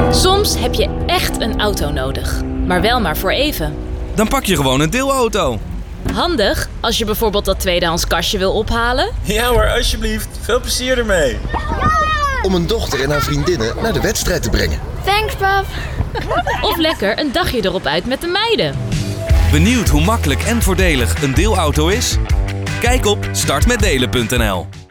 Soms heb je echt een auto nodig, maar wel maar voor even. Dan pak je gewoon een deelauto. Handig als je bijvoorbeeld dat tweedehands kastje wil ophalen. Ja hoor, alsjeblieft. Veel plezier ermee. Om een dochter en haar vriendinnen naar de wedstrijd te brengen. Thanks, pap. Of lekker een dagje erop uit met de meiden. Benieuwd hoe makkelijk en voordelig een deelauto is? Kijk op startmetdelen.nl.